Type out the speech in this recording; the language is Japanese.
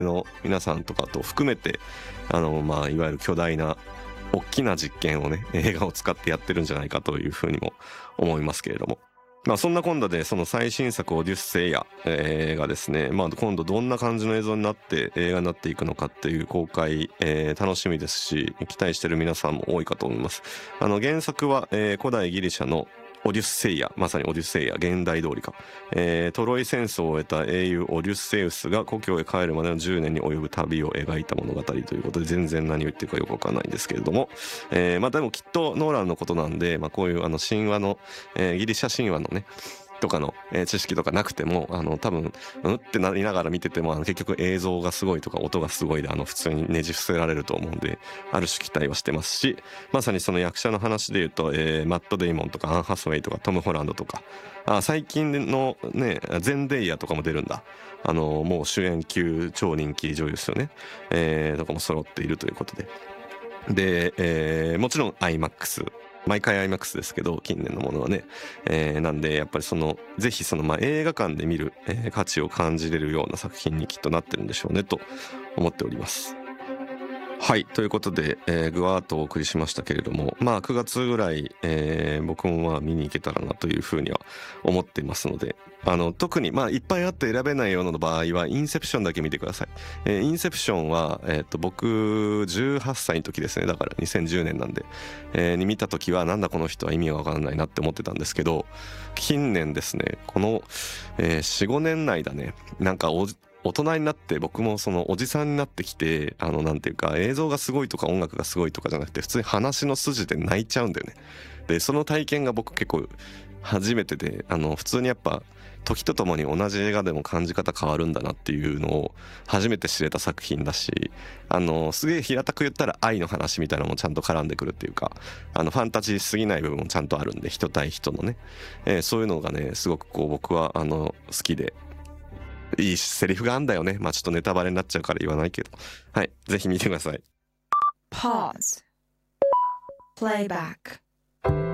の皆さんとかと含めていわゆる巨大な大きな実験をね映画を使ってやってるんじゃないかというふうにも思いますけれども、そんな今度でその最新作オデュッセイヤ、がですね、今度どんな感じの映像になって映画になっていくのかっていう公開、楽しみですし期待してる皆さんも多いかと思います。原作は、古代ギリシャのオデュッセイヤ、まさにオデュッセイヤ現代通りか、トロイ戦争を終えた英雄オデュッセウスが故郷へ帰るまでの10年に及ぶ旅を描いた物語ということで、全然何を言ってるかよくわからないんですけれども、でもきっとノーランのことなんで、こういう神話の、ギリシャ神話のねとかの、知識とかなくても多分ってなりながら見てても結局映像がすごいとか音がすごいで普通にねじ伏せられると思うんで、ある種期待はしてますし、まさにその役者の話でいうと、マット・デイモンとかアン・ハスウェイとかトム・ホランドとか最近のねゼンデイヤとかも出るんだ、もう主演級超人気女優ですよね、とかも揃っているということで、もちろん IMAX、毎回 IMAX ですけど近年のものはね、なんでやっぱりぜひ映画館で見る、価値を感じれるような作品にきっとなってるんでしょうねと思っております。はい、ということで、ぐわーっとお送りしましたけれども、9月ぐらい、僕も見に行けたらなというふうには思っていますので、特にいっぱいあって選べないような場合はインセプションだけ見てください。インセプションは、僕18歳の時ですね、だから2010年なんで、に見た時はなんだこの人は意味がわかんないなって思ってたんですけど、近年ですねこの、4、5年内だね、なんか大人になって僕もおじさんになってきてなんていうか映像がすごいとか音楽がすごいとかじゃなくて普通に話の筋で泣いちゃうんだよね。でその体験が僕結構初めてで普通にやっぱ時とともに同じ映画でも感じ方変わるんだなっていうのを初めて知れた作品だし、すげえ平たく言ったら愛の話みたいなのもちゃんと絡んでくるっていうかファンタジーすぎない部分もちゃんとあるんで人対人のね、そういうのがねすごく僕は好きでいいセリフがあんだよね。ちょっとネタバレになっちゃうから言わないけど、はい、ぜひ見てください。 Pause. Playback.